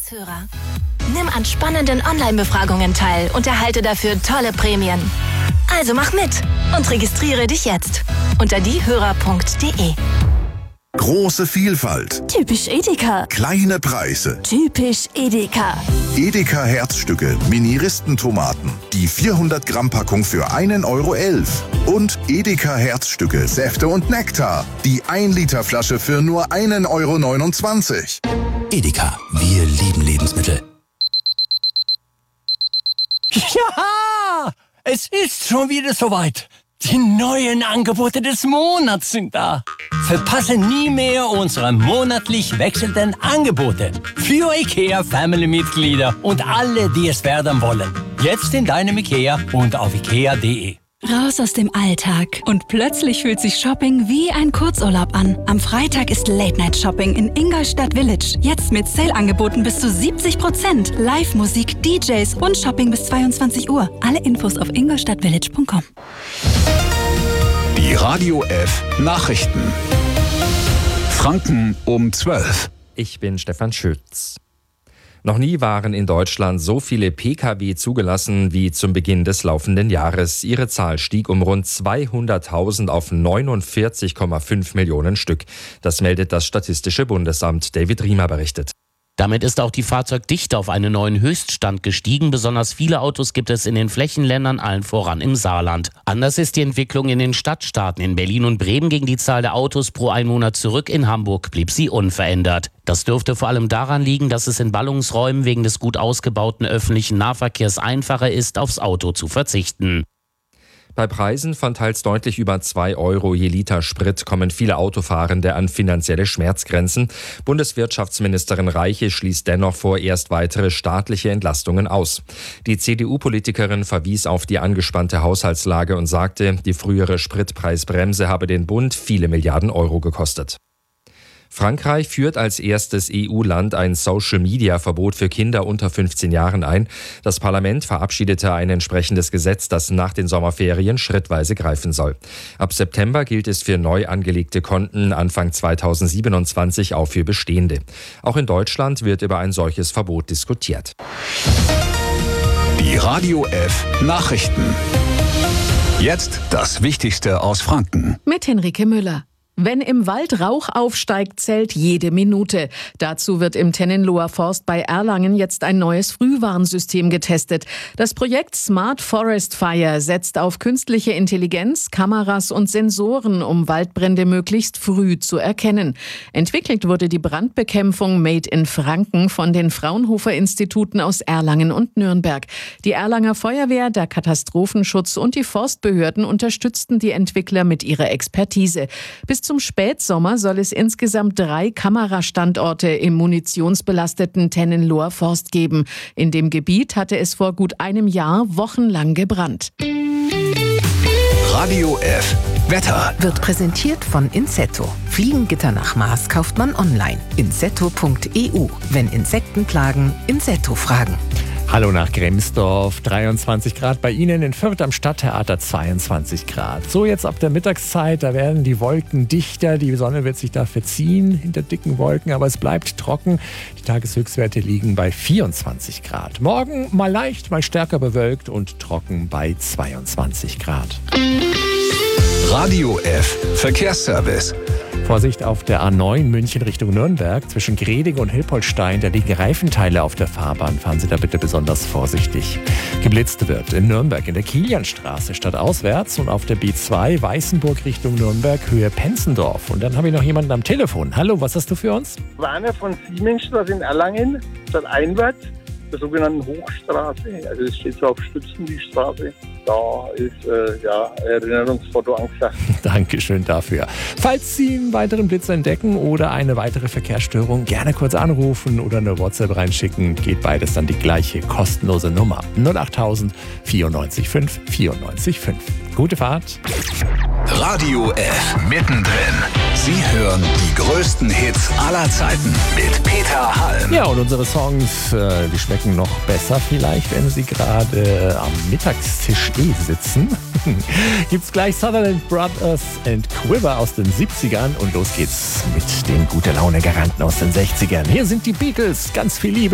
Hörer. Nimm an spannenden Online-Befragungen teil und erhalte dafür tolle Prämien. Also mach mit und registriere dich jetzt unter diehörer.de. Große Vielfalt. Typisch Edeka. Kleine Preise. Typisch Edeka. Edeka Herzstücke, Mini-Ristentomaten. Die 400 Gramm Packung für 1,11 € Und Edeka Herzstücke, Säfte und Nektar. Die 1 Liter Flasche für nur 1,29 €. Edeka, wir lieben Lebensmittel. Ja, es ist schon wieder soweit. Die neuen Angebote des Monats sind da. Verpasse nie mehr unsere monatlich wechselnden Angebote für IKEA-Family-Mitglieder und alle, die es werden wollen. Jetzt in deinem IKEA und auf ikea.de. Raus aus dem Alltag und plötzlich fühlt sich Shopping wie ein Kurzurlaub an. Am Freitag ist Late-Night-Shopping in Ingolstadt Village. Jetzt mit Sale-Angeboten bis zu 70%. Live-Musik, DJs und Shopping bis 22 Uhr. Alle Infos auf ingolstadtvillage.com. Die Radio F Nachrichten. Franken um 12. Ich bin Stefan Schütz. Noch nie waren in Deutschland so viele Pkw zugelassen wie zum Beginn des laufenden Jahres. Ihre Zahl stieg um rund 200.000 auf 49,5 Millionen Stück. Das meldet das Statistische Bundesamt. David Riemer berichtet. Damit ist auch die Fahrzeugdichte auf einen neuen Höchststand gestiegen. Besonders viele Autos gibt es in den Flächenländern, allen voran im Saarland. Anders ist die Entwicklung in den Stadtstaaten. In Berlin und Bremen ging die Zahl der Autos pro Einwohner zurück. In Hamburg blieb sie unverändert. Das dürfte vor allem daran liegen, dass es in Ballungsräumen wegen des gut ausgebauten öffentlichen Nahverkehrs einfacher ist, aufs Auto zu verzichten. Bei Preisen von teils deutlich über 2 € je Liter Sprit kommen viele Autofahrende an finanzielle Schmerzgrenzen. Bundeswirtschaftsministerin Reiche schließt dennoch vorerst weitere staatliche Entlastungen aus. Die CDU-Politikerin verwies auf die angespannte Haushaltslage und sagte, die frühere Spritpreisbremse habe den Bund viele Milliarden Euro gekostet. Frankreich führt als erstes EU-Land ein Social-Media-Verbot für Kinder unter 15 Jahren ein. Das Parlament verabschiedete ein entsprechendes Gesetz, das nach den Sommerferien schrittweise greifen soll. Ab September gilt es für neu angelegte Konten, Anfang 2027 auch für bestehende. Auch in Deutschland wird über ein solches Verbot diskutiert. Die Radio F Nachrichten. Jetzt das Wichtigste aus Franken. Mit Henrike Müller. Wenn im Wald Rauch aufsteigt, zählt jede Minute. Dazu wird im Tennenloher Forst bei Erlangen jetzt ein neues Frühwarnsystem getestet. Das Projekt Smart Forest Fire setzt auf künstliche Intelligenz, Kameras und Sensoren, um Waldbrände möglichst früh zu erkennen. Entwickelt wurde die Brandbekämpfung Made in Franken von den Fraunhofer-Instituten aus Erlangen und Nürnberg. Die Erlanger Feuerwehr, der Katastrophenschutz und die Forstbehörden unterstützten die Entwickler mit ihrer Expertise. Bis zum Spätsommer soll es insgesamt 3 Kamerastandorte im munitionsbelasteten Tennenloher Forst geben. In dem Gebiet hatte es vor gut einem Jahr wochenlang gebrannt. Radio F Wetter wird präsentiert von Insetto. Fliegengitter nach Maß kauft man online. Insetto.eu. Wenn Insekten plagen, Insetto fragen. Hallo nach Gremsdorf, 23 Grad bei Ihnen, in Fürth am Stadttheater 22 Grad. So, jetzt ab der Mittagszeit, da werden die Wolken dichter, die Sonne wird sich da verziehen hinter dicken Wolken, aber es bleibt trocken. Die Tageshöchstwerte liegen bei 24 Grad. Morgen mal leicht, mal stärker bewölkt und trocken bei 22 Grad. Radio F Verkehrsservice. Vorsicht auf der A9 München Richtung Nürnberg. Zwischen Greding und Hilpoltstein, da liegen Reifenteile auf der Fahrbahn. Fahren Sie da bitte besonders vorsichtig. Geblitzt wird in Nürnberg in der Kilianstraße stadtauswärts und auf der B2 Weißenburg Richtung Nürnberg Höhe Penzendorf. Und dann habe ich noch jemanden am Telefon. Hallo, was hast du für uns? Warner von Siemensstraße in Erlangen, stadteinwärts, der sogenannten Hochstraße. Also es steht so auf Stützen, die Straße. Da ist Erinnerungsfoto angesagt. Dankeschön dafür. Falls Sie einen weiteren Blitz entdecken oder eine weitere Verkehrsstörung, gerne kurz anrufen oder eine WhatsApp reinschicken. Geht beides an die gleiche kostenlose Nummer. 08000 94 5 94 5. Gute Fahrt. Radio F mittendrin. Sie hören die größten Hits aller Zeiten mit Peter Halm. Ja, und unsere Songs, die schmecken noch besser vielleicht, wenn Sie gerade am Mittagstisch sitzen. Gibt's gleich Sutherland Brothers and Quiver aus den 70ern und los geht's mit den Gute-Laune-Garanten aus den 60ern. Hier sind die Beatles, ganz viel Liebe.